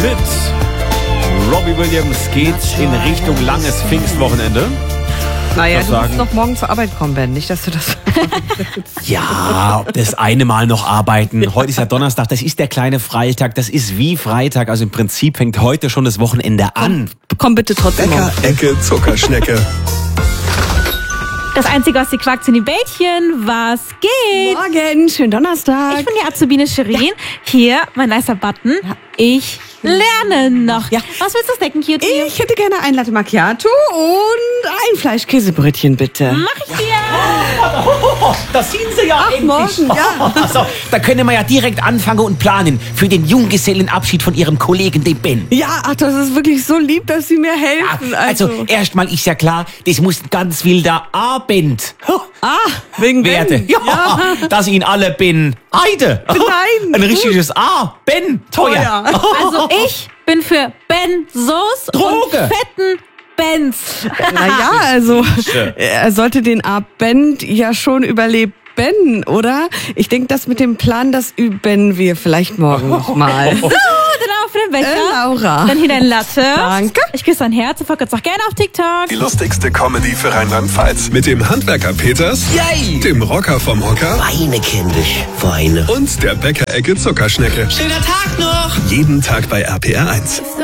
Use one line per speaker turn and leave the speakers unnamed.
mit Robbie Williams geht's in Richtung langes Pfingstwochenende.
Naja,
Was
du
sagen?
musst noch morgen zur Arbeit kommen, Ben. Nicht, dass du das...
Ja, das eine Mal noch arbeiten. Heute ist ja Donnerstag, das ist der kleine Freitag, das ist wie Freitag. Also im Prinzip fängt heute schon das Wochenende an.
Komm bitte trotzdem morgen.
Bäcker-Ecke Zuckerschnecke.
Das Einzige, was sie quackt, sind die Bällchen. Was geht?
Morgen, schönen Donnerstag.
Ich bin die Azubine Shirin. Hier, mein nicer Button. Ich lerne noch.
Ja.
Was willst du snacken, Cutie?
Ich hätte gerne ein Latte Macchiato und ein Fleischkäsebrötchen, bitte.
Mach ich dir.
Das sehen Sie ja endlich.
morgen, ja.
Also, da können wir ja direkt anfangen und planen für den Junggesellenabschied von Ihrem Kollegen, dem Ben.
Ja, ach, das ist wirklich so lieb, dass Sie mir helfen.
Also, erstmal ist ja klar, das muss ein ganz wilder Abend
wegen
werden.
Ben.
Ja, dass ihn alle Ben Eide.
Nein.
Ein richtiges A. Ben Teuer.
Also ich bin für Benzos und
Droge.
fetten Benz.
Naja, also er sollte den Abend ja schon überleben, oder? Ich denke, das mit dem Plan, das üben wir vielleicht morgen nochmal.
So, dann auf den Becher.
Laura.
Dann hier dein Latte.
Danke.
Ich küsse dein Herz und folgt auch gerne auf TikTok.
Die lustigste Comedy für Rheinland-Pfalz. Mit dem Handwerker Peters,
Yay.
dem Rocker vom Hocker
Weine, kindisch, Weine.
und der Bäcker-Ecke Zuckerschnecke.
Schöner Tag noch!
Jeden Tag bei RPR 1.